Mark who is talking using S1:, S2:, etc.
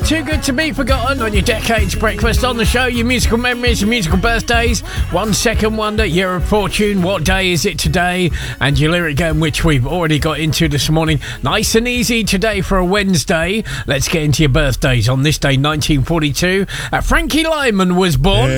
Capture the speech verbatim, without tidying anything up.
S1: Too Good To Be Forgotten on your Decades Breakfast. On the show, your musical memories, your musical birthdays, One Second Wonder, Year of Fortune, what day is it today, and your lyric game, which we've already got into this morning. Nice and easy today for a Wednesday. Let's get into your birthdays. On this day, nineteen forty-two, uh, Frankie Lyman was born.